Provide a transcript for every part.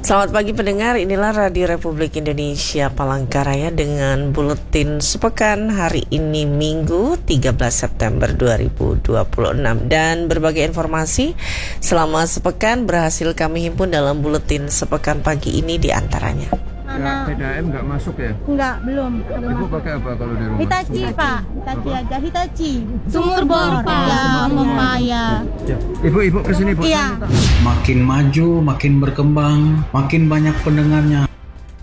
Selamat pagi pendengar, inilah Radio Republik Indonesia Palangkaraya dengan buletin sepekan hari ini Minggu 13 September 2026 dan berbagai informasi selama sepekan berhasil kami himpun dalam buletin sepekan pagi ini di antaranya. Ya, PDAM nggak masuk ya? Enggak, belum. Ibu pakai apa kalau di rumah? Hitachi, Pak. Hitachi aja, Hitachi. Sumur bor, Pak. Ya, Mempaya. Ya. Ibu kesini, Bu. Iya. Makin maju, makin berkembang, makin banyak pendengarnya.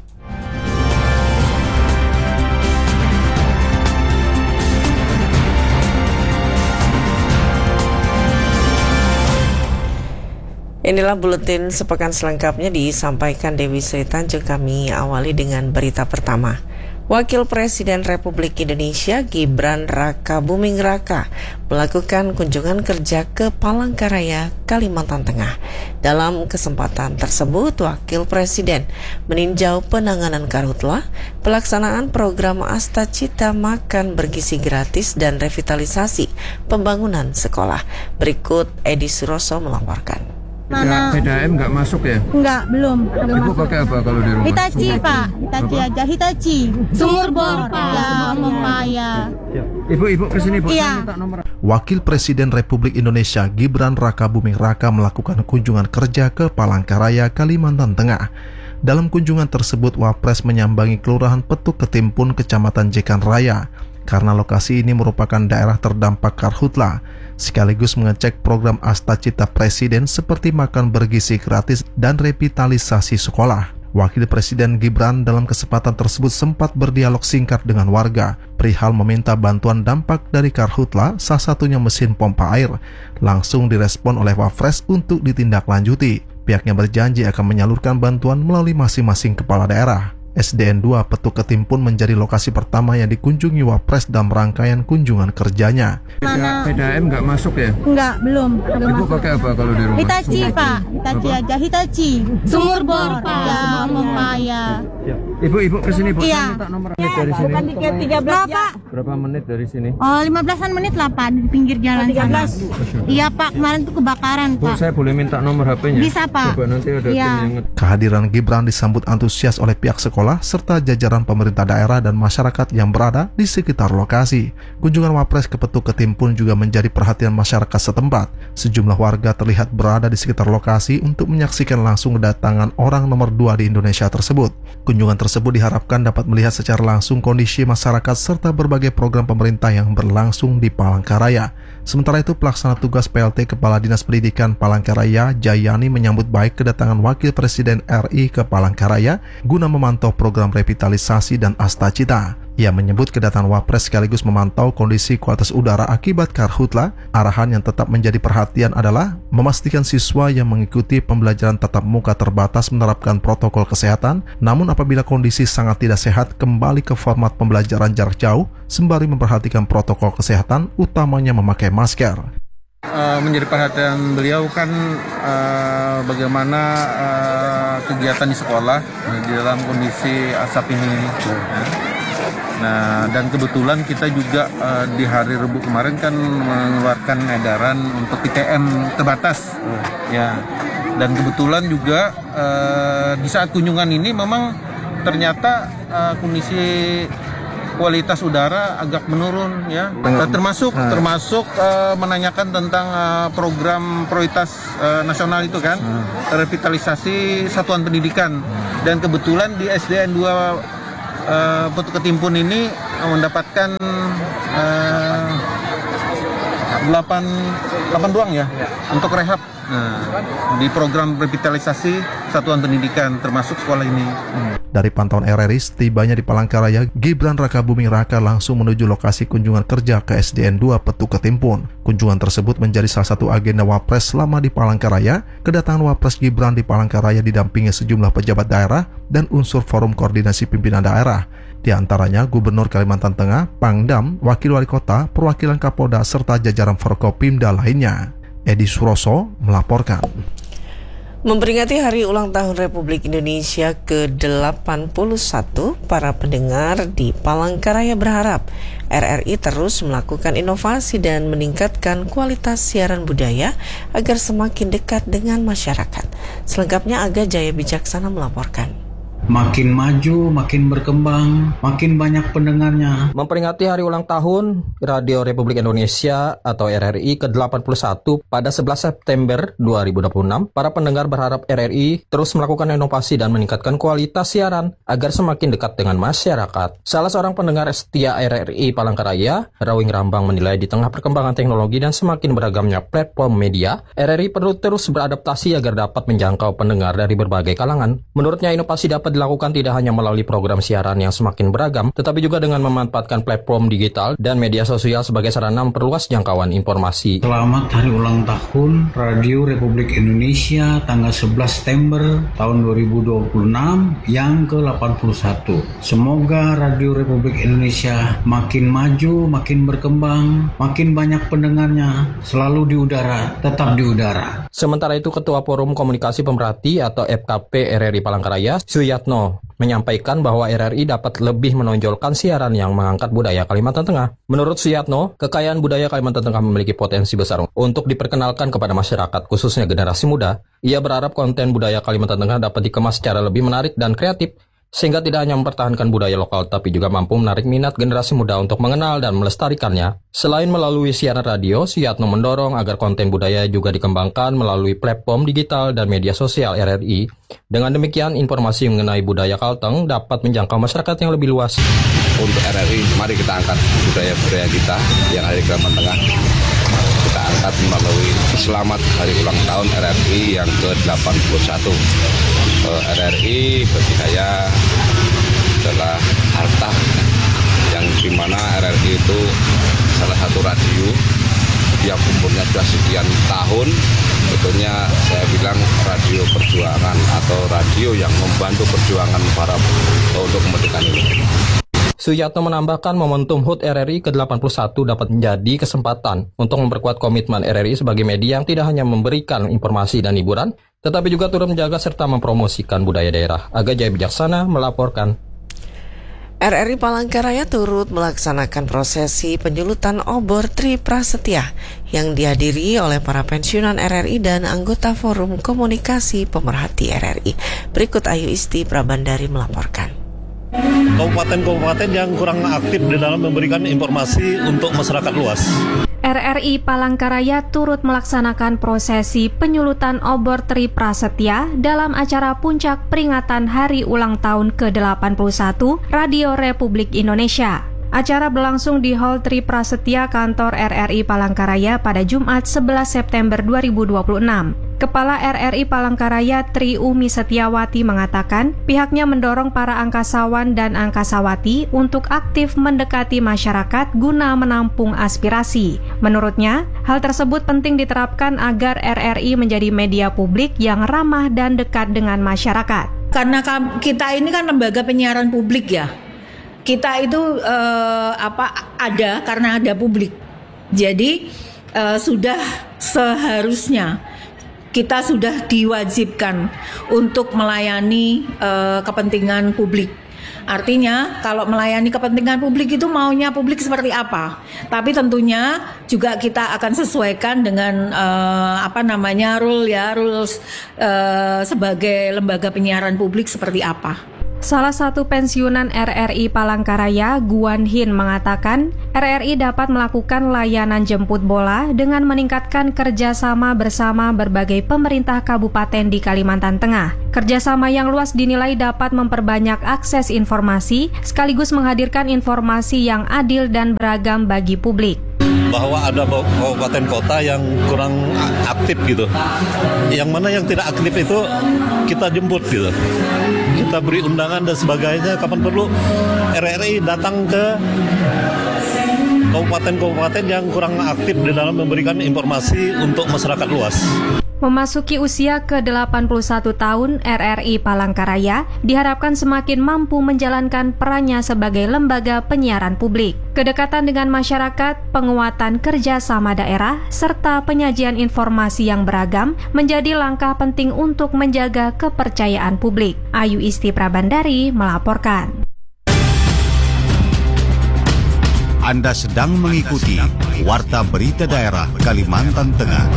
Inilah buletin sepekan selengkapnya disampaikan Dewi Sri Tanjung. Kami awali dengan berita pertama. Wakil Presiden Republik Indonesia Gibran Raka Buming Raka melakukan kunjungan kerja ke Palangkaraya, Kalimantan Tengah. Dalam kesempatan tersebut, Wakil Presiden meninjau penanganan karhutla, pelaksanaan program Astacita makan bergizi gratis dan revitalisasi pembangunan sekolah. Berikut Edi Suroso melaporkan. Mana? PDAM nggak masuk ya? Enggak, belum. Ibu pakai apa kalau di rumah? Hitachi, Pak. Hitachi aja, Hitachi. Sumur bor, Pak. Ya, Mempaya. Ya. Ibu kesini, Bu. Iya. Minta nomor. Wakil Presiden Republik Indonesia Gibran Raka Buming Raka melakukan kunjungan kerja ke Palangkaraya, Kalimantan Tengah. Dalam kunjungan tersebut, Wapres menyambangi Kelurahan Petuk Ketimpun, Kecamatan Jekan Raya, karena lokasi ini merupakan daerah terdampak karhutla, sekaligus mengecek program Astacita Presiden seperti makan bergizi gratis dan revitalisasi sekolah. Wakil Presiden Gibran dalam kesempatan tersebut sempat berdialog singkat dengan warga perihal meminta bantuan dampak dari karhutla, salah satunya mesin pompa air. Langsung direspon oleh Wapres untuk ditindaklanjuti. Pihaknya berjanji akan menyalurkan bantuan melalui masing-masing kepala daerah. SDN 2 Petuk Ketimpun menjadi lokasi pertama yang dikunjungi Wapres dalam rangkaian kunjungan kerjanya. Mana? PDAM nggak masuk ya? Enggak, belum. Ibu pakai apa kalau di rumah? Hitachi, Pak. Hitachi aja, Hitachi. Sumur bor, Pak. Ya, Mempaya. Ya. Ibu kesini, Bu. Iya. Minta nomor dari sini. Berapa? Berapa menit dari sini? Oh, 15-an menit lah, Pak, di pinggir jalan sana. Iya, Pak. Kemarin tuh kebakaran, Bu, Pak. saya boleh minta nomor HP-nya? Bisa, Pak. Coba nanti ada Iya. tim yang Kehadiran Gibran disambut antusias oleh pihak sekolah serta jajaran pemerintah daerah dan masyarakat yang berada di sekitar lokasi. Kunjungan Wapres ke Petuk Ketimpun juga menjadi perhatian masyarakat setempat. Sejumlah warga terlihat berada di sekitar lokasi untuk menyaksikan langsung kedatangan orang nomor 2 di Indonesia tersebut. Kunjungan tersebut diharapkan dapat melihat secara langsung kondisi masyarakat serta berbagai program pemerintah yang berlangsung di Palangkaraya. Sementara itu, pelaksana tugas PLT Kepala Dinas Pendidikan Palangkaraya, Jayani, menyambut baik kedatangan Wakil Presiden RI ke Palangkaraya guna memantau program revitalisasi dan Astacita. Ia menyebut kedatangan Wapres sekaligus memantau kondisi kualitas udara akibat karhutla. Arahan yang tetap menjadi perhatian adalah memastikan siswa yang mengikuti pembelajaran tatap muka terbatas menerapkan protokol kesehatan, namun apabila kondisi sangat tidak sehat kembali ke format pembelajaran jarak jauh sembari memperhatikan protokol kesehatan, utamanya memakai masker. Menjadi perhatian beliau kan bagaimana kegiatan di sekolah di dalam kondisi asap ini. Nah, dan kebetulan kita juga di hari Rabu kemarin kan mengeluarkan edaran untuk PTM terbatas. Ya. Dan kebetulan juga di saat kunjungan ini memang ternyata kondisi kualitas udara agak menurun ya. Termasuk menanyakan tentang program prioritas nasional itu kan, revitalisasi satuan pendidikan. Dan kebetulan di SDN 2 Petuk Ketimpun ini mendapatkan 8 ruang ya untuk rehab. Nah, di program revitalisasi satuan pendidikan termasuk sekolah ini. Dari pantauan RRI, setibanya di Palangkaraya, Gibran Raka Buming Raka langsung menuju lokasi kunjungan kerja ke SDN 2 Petuk Ketimpun. Kunjungan tersebut menjadi salah satu agenda Wapres selama di Palangkaraya. Kedatangan Wapres Gibran di Palangkaraya didampingi sejumlah pejabat daerah dan unsur forum koordinasi pimpinan daerah. Di antaranya Gubernur Kalimantan Tengah, Pangdam, Wakil Wali Kota, perwakilan Kapolda, serta jajaran Forkopimda lainnya. Edi Suroso melaporkan. Memperingati Hari Ulang Tahun Republik Indonesia ke-81, para pendengar di Palangkaraya berharap RRI terus melakukan inovasi dan meningkatkan kualitas siaran budaya agar semakin dekat dengan masyarakat. Selengkapnya Aga Jaya Bijaksana melaporkan. Makin maju, makin berkembang, makin banyak pendengarnya. Memperingati Hari Ulang Tahun Radio Republik Indonesia atau RRI ke-81 pada 11 September 2026, para pendengar berharap RRI terus melakukan inovasi dan meningkatkan kualitas siaran agar semakin dekat dengan masyarakat. Salah seorang pendengar setia RRI Palangkaraya, Rawing Rambang, menilai di tengah perkembangan teknologi dan semakin beragamnya platform media, RRI perlu terus beradaptasi agar dapat menjangkau pendengar dari berbagai kalangan. Menurutnya, inovasi dapat dilakukan tidak hanya melalui program siaran yang semakin beragam, tetapi juga dengan memanfaatkan platform digital dan media sosial sebagai sarana memperluas jangkauan informasi. Selamat Hari Ulang Tahun Radio Republik Indonesia tanggal 11 September tahun 2026 yang ke-81. Semoga Radio Republik Indonesia makin maju, makin berkembang, makin banyak pendengarnya, selalu di udara, tetap di udara. Sementara itu, Ketua Forum Komunikasi Pemerhati atau FKP RRI Palangkaraya, Suyatno, menyampaikan bahwa RRI dapat lebih menonjolkan siaran yang mengangkat budaya Kalimantan Tengah. Menurut Suyatno, kekayaan budaya Kalimantan Tengah memiliki potensi besar untuk diperkenalkan kepada masyarakat, khususnya generasi muda. Ia berharap konten budaya Kalimantan Tengah dapat dikemas secara lebih menarik dan kreatif, sehingga tidak hanya mempertahankan budaya lokal, tapi juga mampu menarik minat generasi muda untuk mengenal dan melestarikannya. Selain melalui siaran radio, Suyatno mendorong agar konten budaya juga dikembangkan melalui platform digital dan media sosial RRI. Dengan demikian, informasi mengenai budaya Kalteng dapat menjangkau masyarakat yang lebih luas. Untuk RRI, mari kita angkat budaya-budaya kita yang ada di Kalimantan Tengah. Kita angkat melalui selamat Hari Ulang Tahun RRI yang ke-81. RRI bagi saya adalah harta yang dimana RRI itu salah satu radio yang umurnya sudah sekian tahun. Sebetulnya saya bilang radio perjuangan atau radio yang membantu perjuangan para untuk kemerdekaan ini. Suyatno menambahkan momentum HUT RRI ke-81 dapat menjadi kesempatan untuk memperkuat komitmen RRI sebagai media yang tidak hanya memberikan informasi dan hiburan, tetapi juga turut menjaga serta mempromosikan budaya daerah. Aga Jaya Bijaksana melaporkan. RRI Palangkaraya turut melaksanakan prosesi penyulutan obor Tri Prasetya yang dihadiri oleh para pensiunan RRI dan anggota Forum Komunikasi Pemerhati RRI. Berikut Ayu Isti Prabandari melaporkan. Kabupaten-kabupaten yang kurang aktif di dalam memberikan informasi untuk masyarakat luas. RRI Palangkaraya turut melaksanakan prosesi penyulutan obor Tri Prasetya dalam acara puncak peringatan Hari Ulang Tahun ke-81 Radio Republik Indonesia. Acara berlangsung di Hall Tri Prasetya kantor RRI Palangkaraya pada Jumat 11 September 2026. Kepala RRI Palangkaraya Tri Umi Setiawati mengatakan pihaknya mendorong para angkasawan dan angkasawati untuk aktif mendekati masyarakat guna menampung aspirasi. Menurutnya, hal tersebut penting diterapkan agar RRI menjadi media publik yang ramah dan dekat dengan masyarakat. Karena kita ini kan lembaga penyiaran publik ya. Kita itu ada karena ada publik. Jadi sudah seharusnya kita sudah diwajibkan untuk melayani kepentingan publik. Artinya kalau melayani kepentingan publik itu maunya publik seperti apa. Tapi tentunya juga kita akan sesuaikan dengan rules sebagai lembaga penyiaran publik seperti apa. Salah satu pensiunan RRI Palangkaraya, Guan Hin, mengatakan RRI dapat melakukan layanan jemput bola dengan meningkatkan kerjasama bersama berbagai pemerintah kabupaten di Kalimantan Tengah. Kerjasama yang luas dinilai dapat memperbanyak akses informasi, sekaligus menghadirkan informasi yang adil dan beragam bagi publik. Bahwa ada kabupaten kota yang kurang aktif gitu. Yang mana yang tidak aktif itu kita jemput gitu. Kita beri undangan dan sebagainya, kapan perlu RRI datang ke kabupaten-kabupaten yang kurang aktif di dalam memberikan informasi untuk masyarakat luas. Memasuki usia ke-81 tahun, RRI Palangkaraya diharapkan semakin mampu menjalankan perannya sebagai lembaga penyiaran publik. Kedekatan dengan masyarakat, penguatan kerjasama daerah, serta penyajian informasi yang beragam menjadi langkah penting untuk menjaga kepercayaan publik. Ayu Isti Prabandari melaporkan. Anda sedang mengikuti Warta Berita Daerah Kalimantan Tengah.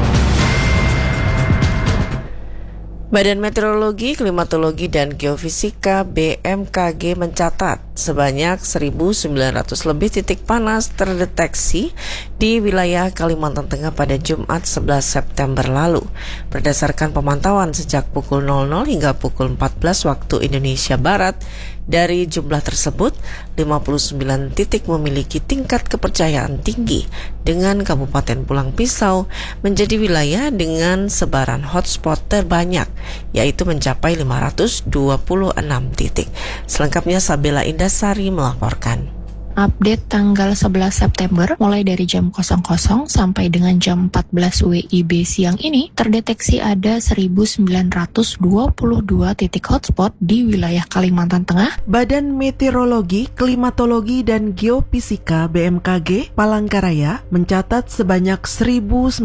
Badan Meteorologi, Klimatologi, dan Geofisika BMKG mencatat sebanyak 1.900 lebih titik panas terdeteksi di wilayah Kalimantan Tengah pada Jumat 11 September lalu. Berdasarkan pemantauan sejak pukul 00 hingga pukul 14 waktu Indonesia Barat, dari jumlah tersebut, 59 titik memiliki tingkat kepercayaan tinggi dengan Kabupaten Pulang Pisau menjadi wilayah dengan sebaran hotspot terbanyak, yaitu mencapai 526 titik. Selengkapnya Sabila Indasari melaporkan. Update tanggal 11 September mulai dari jam 00 sampai dengan jam 14 WIB siang ini terdeteksi ada 1.922 titik hotspot di wilayah Kalimantan Tengah. Badan Meteorologi, Klimatologi, dan Geofisika BMKG Palangkaraya mencatat sebanyak 1.922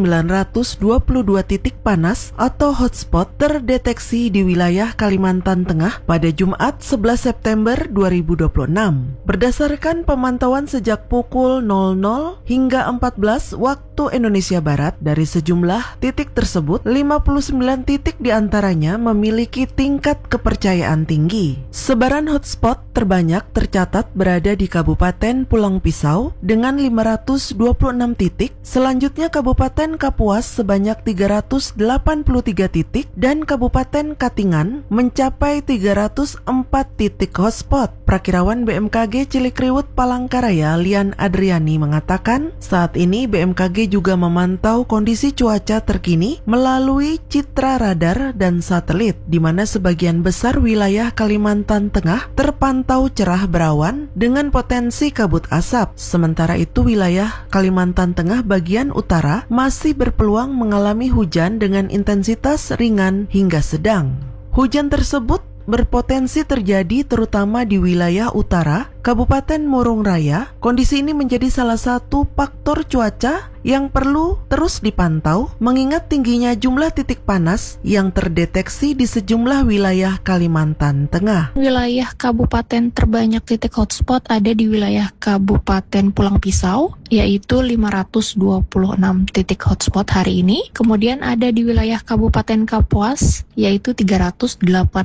titik panas atau hotspot terdeteksi di wilayah Kalimantan Tengah pada Jumat 11 September 2026. Berdasarkan pemantauan sejak pukul 00 hingga 14 waktu Indonesia Barat, dari sejumlah titik tersebut, 59 titik diantaranya memiliki tingkat kepercayaan tinggi. Sebaran hotspot terbanyak tercatat berada di Kabupaten Pulang Pisau dengan 526 titik, selanjutnya Kabupaten Kapuas sebanyak 383 titik, dan Kabupaten Katingan mencapai 304 titik hotspot. Prakirawan BMKG Cilikriwut Palangkaraya Lian Adriani mengatakan, saat ini BMKG juga memantau kondisi cuaca terkini melalui citra radar dan satelit, di mana sebagian besar wilayah Kalimantan Tengah terpantau cerah berawan dengan potensi kabut asap. Sementara itu wilayah Kalimantan Tengah bagian utara masih berpeluang mengalami hujan dengan intensitas ringan hingga sedang. Hujan tersebut berpotensi terjadi terutama di wilayah utara Kabupaten Murung Raya. Kondisi ini menjadi salah satu faktor cuaca yang perlu terus dipantau mengingat tingginya jumlah titik panas yang terdeteksi di sejumlah wilayah Kalimantan Tengah. Wilayah kabupaten terbanyak titik hotspot ada di wilayah Kabupaten Pulang Pisau, yaitu 526 titik hotspot hari ini. Kemudian ada di wilayah Kabupaten Kapuas, yaitu 383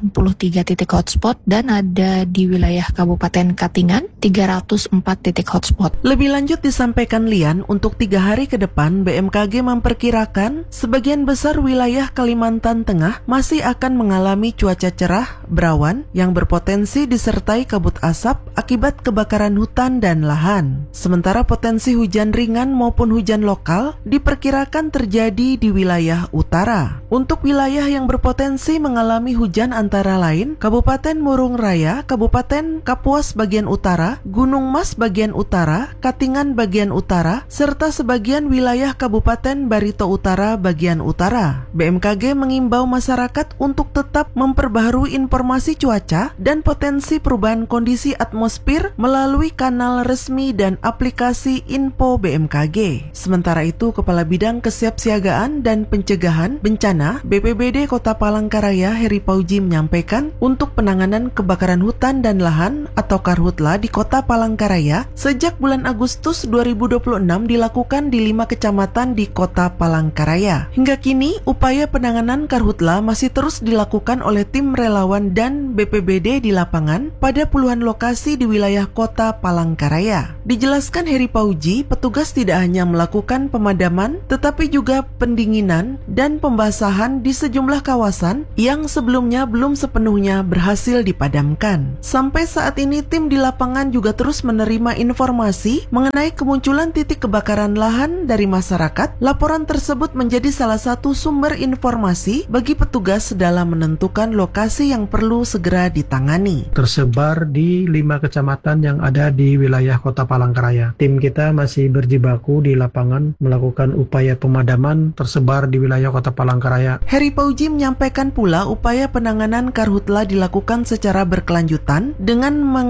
titik hotspot, dan ada di wilayah Kabupaten Katingan 304 titik hotspot. Lebih lanjut disampaikan Lian, untuk 3 hari ke depan BMKG memperkirakan sebagian besar wilayah Kalimantan Tengah masih akan mengalami cuaca cerah berawan yang berpotensi disertai kabut asap akibat kebakaran hutan dan lahan. Sementara potensi hujan ringan maupun hujan lokal diperkirakan terjadi di wilayah utara. Untuk wilayah yang berpotensi mengalami hujan antara lain Kabupaten Murung Raya, Kabupaten Kapuas bagian utara, Gunung Mas bagian utara, Katingan bagian utara, serta sebagian wilayah Kabupaten Barito Utara bagian utara. BMKG mengimbau masyarakat untuk tetap memperbaharui informasi cuaca dan potensi perubahan kondisi atmosfer melalui kanal resmi dan aplikasi info BMKG. Sementara itu, Kepala Bidang Kesiapsiagaan dan Pencegahan Bencana BPBD Kota Palangkaraya Heri Pauji menyampaikan, untuk penanganan kebakaran hutan dan lahan atau Karhutla di Kota Palangkaraya sejak bulan Agustus 2026 dilakukan di 5 kecamatan di Kota Palangkaraya. Hingga kini, upaya penanganan Karhutla masih terus dilakukan oleh tim relawan dan BPBD di lapangan pada puluhan lokasi di wilayah Kota Palangkaraya. Dijelaskan Heri Pauji, petugas tidak hanya melakukan pemadaman, tetapi juga pendinginan dan pembasahan di sejumlah kawasan yang sebelumnya belum sepenuhnya berhasil dipadamkan. Sampai saat ini, tim di lapangan juga terus menerima informasi mengenai kemunculan titik kebakaran lahan dari masyarakat. Laporan tersebut menjadi salah satu sumber informasi bagi petugas dalam menentukan lokasi yang perlu segera ditangani. Tersebar di 5 kecamatan yang ada di wilayah Kota Palangkaraya. Tim kita masih berjibaku di lapangan melakukan upaya pemadaman tersebar di wilayah Kota Palangkaraya. Heri Pauji menyampaikan pula upaya penanganan Karhutla dilakukan secara berkelanjutan dengan mengerahkan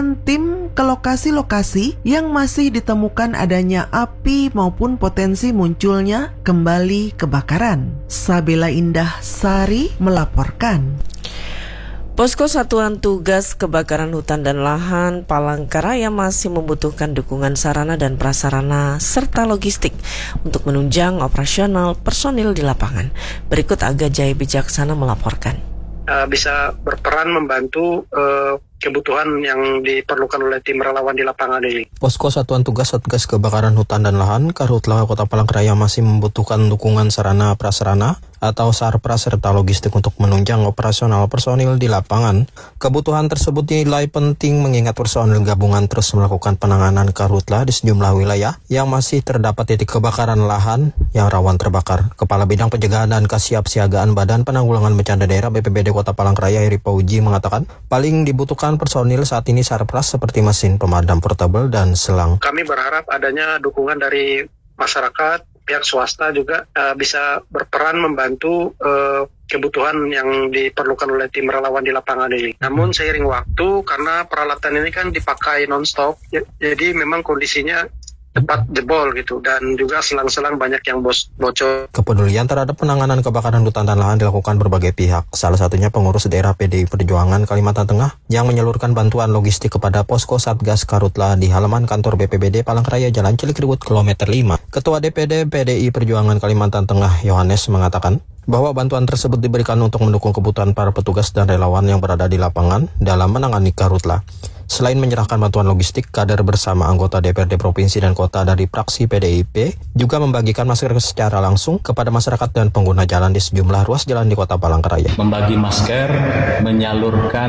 mengerahkan tim ke lokasi-lokasi yang masih ditemukan adanya api maupun potensi munculnya kembali kebakaran. Sabela Indah Sari melaporkan. Posko Satuan Tugas Kebakaran Hutan dan Lahan Palangkaraya masih membutuhkan dukungan sarana dan prasarana serta logistik untuk menunjang operasional personil di lapangan. Berikut Aga Jaya Bijaksana melaporkan. Bisa berperan membantu kebutuhan yang diperlukan oleh tim relawan di lapangan ini. Posko Satuan Tugas Satgas Kebakaran Hutan dan Lahan Karhutla Kota Palangkaraya masih membutuhkan dukungan sarana prasarana atau sarpras serta logistik untuk menunjang operasional personil di lapangan. Kebutuhan tersebut dinilai penting mengingat personil gabungan terus melakukan penanganan karhutla di sejumlah wilayah yang masih terdapat titik kebakaran lahan yang rawan terbakar. Kepala Bidang Pencegahan dan Kesiapsiagaan Badan Penanggulangan Bencana Daerah BPBD Kota Palangkaraya Heri Pauji mengatakan paling dibutuhkan personil saat ini sarpras seperti mesin pemadam portable dan selang. Kami berharap adanya dukungan dari masyarakat, pihak swasta juga bisa berperan membantu kebutuhan yang diperlukan oleh tim relawan di lapangan ini. Namun seiring waktu, karena peralatan ini kan dipakai non-stop, jadi memang kondisinya cepat jebol gitu, dan juga selang-selang banyak yang bocor. Kepedulian terhadap penanganan kebakaran hutan dan lahan dilakukan berbagai pihak, salah satunya pengurus daerah PDI Perjuangan Kalimantan Tengah yang menyalurkan bantuan logistik kepada posko Satgas Karhutla di halaman kantor BPBD Palangkaraya Jalan Cilikriwut kilometer 5. Ketua DPD PDI Perjuangan Kalimantan Tengah Yohanes mengatakan bahwa bantuan tersebut diberikan untuk mendukung kebutuhan para petugas dan relawan yang berada di lapangan dalam menangani karhutla. Selain menyerahkan bantuan logistik, kader bersama anggota DPRD Provinsi dan Kota dari fraksi PDIP juga membagikan masker secara langsung kepada masyarakat dan pengguna jalan di sejumlah ruas jalan di Kota Palangkaraya. Membagi masker, menyalurkan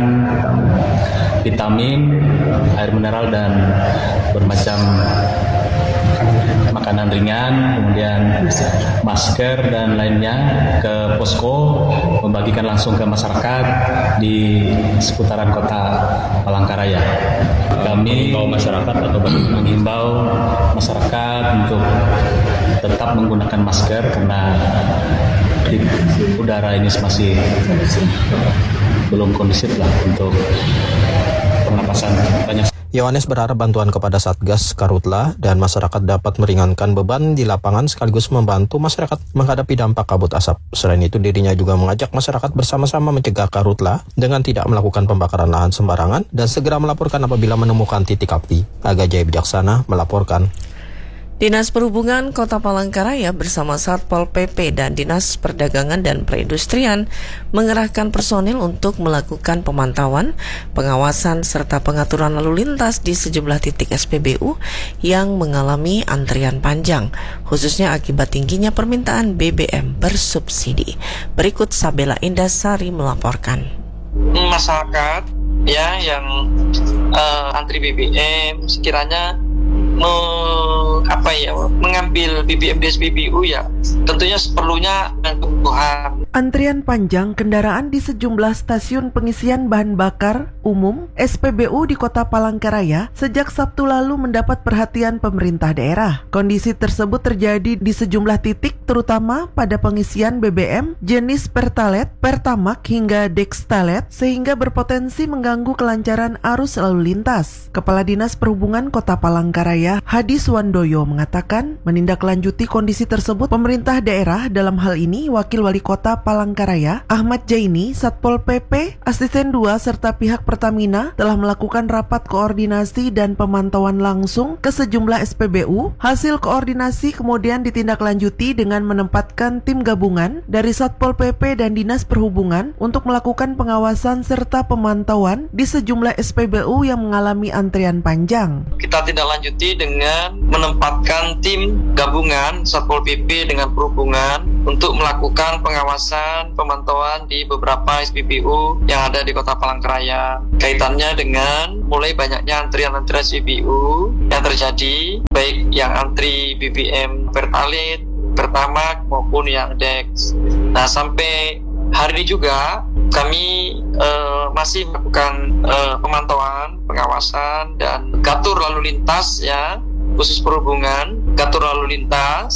vitamin, air mineral dan bermacam makanan ringan, kemudian masker dan lainnya ke posko, membagikan langsung ke masyarakat di seputaran Kota Palangkaraya. Kami menghimbau masyarakat untuk tetap menggunakan masker karena udara ini masih belum kondusif lah untuk pernapasan banyak. Yohanes berharap bantuan kepada Satgas Karhutla dan masyarakat dapat meringankan beban di lapangan sekaligus membantu masyarakat menghadapi dampak kabut asap. Selain itu, dirinya juga mengajak masyarakat bersama-sama mencegah karhutla dengan tidak melakukan pembakaran lahan sembarangan dan segera melaporkan apabila menemukan titik api. Aga Jaya Bijaksana melaporkan. Dinas Perhubungan Kota Palangkaraya bersama Satpol PP dan Dinas Perdagangan dan Perindustrian mengerahkan personil untuk melakukan pemantauan, pengawasan, serta pengaturan lalu lintas di sejumlah titik SPBU yang mengalami antrian panjang, khususnya akibat tingginya permintaan BBM bersubsidi. Berikut Sabela Indah Sari melaporkan. Masyarakat ya yang antri BBM sekiranya mengambil BBM di SPBU ya tentunya seperlunya dan kebutuhan. Antrian panjang kendaraan di sejumlah stasiun pengisian bahan bakar umum SPBU di Kota Palangkaraya sejak Sabtu lalu mendapat perhatian pemerintah daerah. Kondisi tersebut terjadi di sejumlah titik terutama pada pengisian BBM jenis Pertalite, Pertamax hingga Dextalite sehingga berpotensi mengganggu kelancaran arus lalu lintas. Kepala Dinas Perhubungan Kota Palangkaraya Hadi Suwandoyo mengatakan menindaklanjuti kondisi tersebut pemerintah daerah dalam hal ini Wakil Wali Kota Palangkaraya Ahmad Jaini, Satpol PP, Asisten 2 serta pihak Pertamina telah melakukan rapat koordinasi dan pemantauan langsung ke sejumlah SPBU. Hasil koordinasi kemudian ditindaklanjuti dengan menempatkan tim gabungan dari Satpol PP dan Dinas Perhubungan untuk melakukan pengawasan serta pemantauan di sejumlah SPBU yang mengalami antrian panjang. Kita tindaklanjuti dengan menempatkan tim gabungan Satpol PP dengan Perhubungan untuk melakukan pengawasan, pemantauan di beberapa SPBU yang ada di Kota Palangkaraya. Kaitannya dengan mulai banyaknya antrian-antrian SPBU yang terjadi, baik yang antri BBM Pertalite, Pertamax maupun yang Dex. Nah, sampai hari ini juga kami masih melakukan pemantauan, pengawasan dan gatur lalu lintas ya, khusus Perhubungan, gatur lalu lintas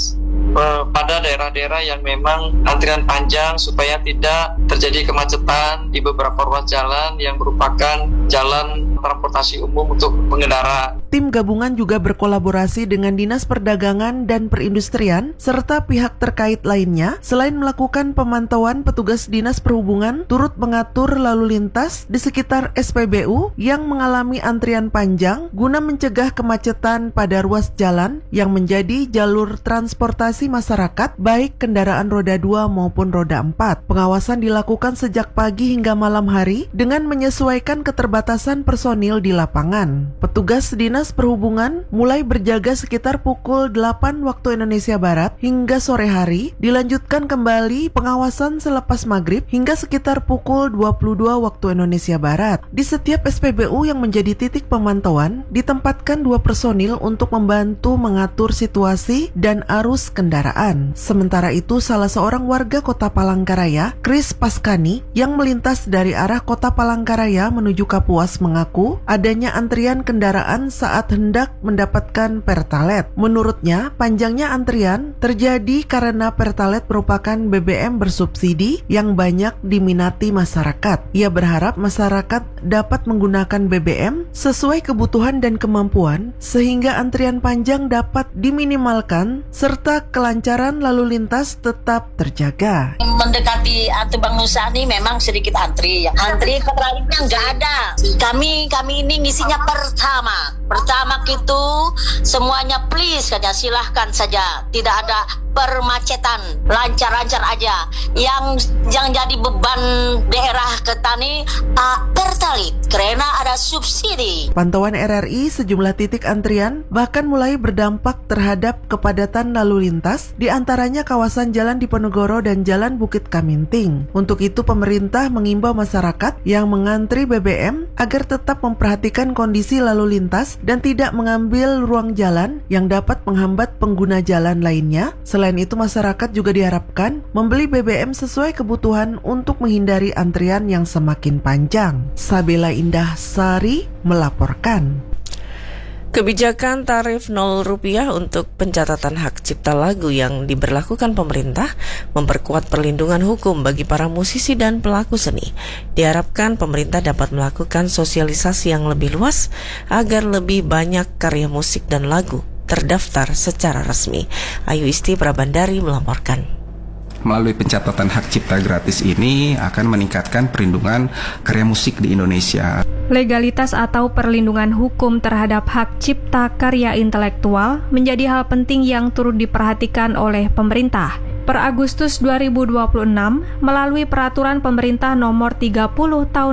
pada daerah-daerah yang memang antrian panjang supaya tidak terjadi kemacetan di beberapa ruas jalan yang merupakan jalan transportasi umum untuk pengendara. Tim gabungan juga berkolaborasi dengan Dinas Perdagangan dan Perindustrian serta pihak terkait lainnya. Selain melakukan pemantauan, petugas Dinas Perhubungan turut mengatur lalu lintas di sekitar SPBU yang mengalami antrian panjang guna mencegah kemacetan pada ruas jalan yang menjadi jalur transportasi masyarakat baik kendaraan roda 2 maupun roda 4. Pengawasan dilakukan sejak pagi hingga malam hari dengan menyesuaikan keterbatasan personil di lapangan. Petugas Dinas Perhubungan mulai berjaga sekitar pukul 8 waktu Indonesia Barat hingga sore hari, dilanjutkan kembali pengawasan selepas maghrib hingga sekitar pukul 22 waktu Indonesia Barat. Di setiap SPBU yang menjadi titik pemantauan, ditempatkan 2 personil untuk membantu mengatur situasi dan arus kendaraan. Sementara itu, salah seorang warga Kota Palangkaraya, Kris Paskani, yang melintas dari arah Kota Palangkaraya menuju Kapuas mengaku adanya antrian kendaraan saat hendak mendapatkan Pertalite. Menurutnya, panjangnya antrian terjadi karena Pertalite merupakan BBM bersubsidi yang banyak diminati masyarakat. Ia berharap masyarakat dapat menggunakan BBM sesuai kebutuhan dan kemampuan sehingga antrian panjang dapat diminimalkan serta kelancaran lalu lintas tetap terjaga. Mendekati Bang Nusa ini memang sedikit antri. Antri Pertalite-nya nggak ada. Kami ini ngisinya pertama itu semuanya please saja, silahkan saja, tidak ada permacetan, lancar-lancar aja. Yang jadi beban daerah Ketani Pertalite karena ada subsidi. Pantauan RRI sejumlah titik antrian bahkan mulai berdampak terhadap kepadatan lalu lintas, di antaranya kawasan Jalan Diponegoro dan Jalan Bukit Kaminting. Untuk itu pemerintah mengimbau masyarakat yang mengantri BBM agar tetap memperhatikan kondisi lalu lintas dan tidak mengambil ruang jalan yang dapat menghambat pengguna jalan lainnya. Selain itu, masyarakat juga diharapkan membeli BBM sesuai kebutuhan untuk menghindari antrian yang semakin panjang. Sabila Indah Sari melaporkan. Kebijakan tarif Rp0 untuk pencatatan hak cipta lagu yang diberlakukan pemerintah memperkuat perlindungan hukum bagi para musisi dan pelaku seni. Diharapkan pemerintah dapat melakukan sosialisasi yang lebih luas agar lebih banyak karya musik dan lagu terdaftar secara resmi. Ayu Isti Prabandari melaporkan. Melalui pencatatan hak cipta gratis ini akan meningkatkan perlindungan karya musik di Indonesia. Legalitas atau perlindungan hukum terhadap hak cipta karya intelektual menjadi hal penting yang turut diperhatikan oleh pemerintah. Per Agustus 2026, melalui Peraturan Pemerintah Nomor 30 Tahun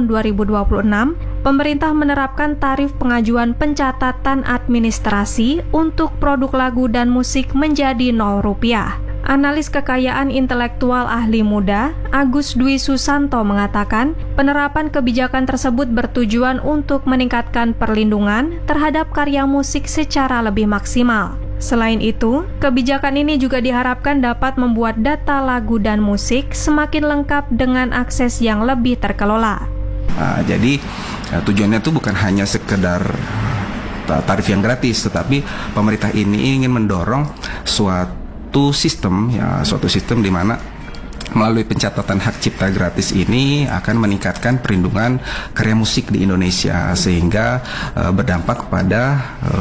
2026, pemerintah menerapkan tarif pengajuan pencatatan administrasi untuk produk lagu dan musik menjadi Rp0. Analis kekayaan intelektual ahli muda, Agus Dwi Susanto mengatakan, penerapan kebijakan tersebut bertujuan untuk meningkatkan perlindungan terhadap karya musik secara lebih maksimal. Selain itu, kebijakan ini juga diharapkan dapat membuat data lagu dan musik semakin lengkap dengan akses yang lebih terkelola. Jadi tujuannya itu bukan hanya sekedar tarif yang gratis, tetapi pemerintah ini ingin mendorong suatu sistem di mana melalui pencatatan hak cipta gratis ini akan meningkatkan perlindungan karya musik di Indonesia sehingga berdampak pada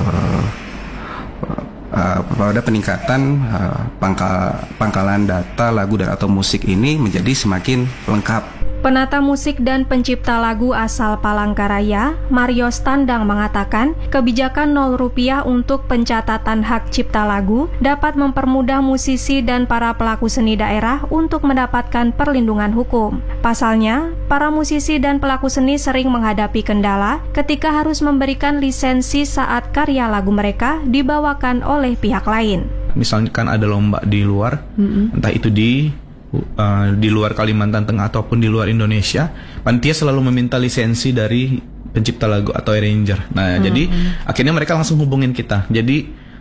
peningkatan pangkalan data lagu dan atau musik ini menjadi semakin lengkap. Penata musik dan pencipta lagu asal Palangkaraya, Mario Standang mengatakan, kebijakan Rp0 untuk pencatatan hak cipta lagu dapat mempermudah musisi dan para pelaku seni daerah untuk mendapatkan perlindungan hukum. Pasalnya, para musisi dan pelaku seni sering menghadapi kendala ketika harus memberikan lisensi saat karya lagu mereka dibawakan oleh pihak lain. Misalkan ada lomba di luar, entah itu di luar Kalimantan Tengah ataupun di luar Indonesia, panitia selalu meminta lisensi dari pencipta lagu atau arranger. Nah, jadi akhirnya mereka langsung hubungin kita. Jadi